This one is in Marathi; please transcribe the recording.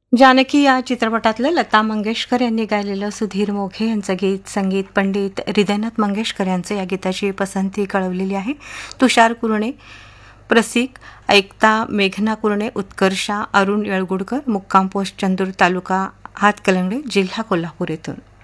जानकी या चित्रपटातलं लता मंगेशकर यांनी गायलेलं सुधीर मोघे यांचं गीत संगीत पंडित हृदयनाथ मंगेशकर यांचं या गीताची पसंती कळवलेली आहे. तुषार कुरणे, प्रसिक, ऐकता मेघना कुरणे, उत्कर्षा, अरुण येळगुडकर, मुक्काम पोस्ट चंदूर तालुका हातकलंगडे, जिल्हा कोल्हापूर येथून.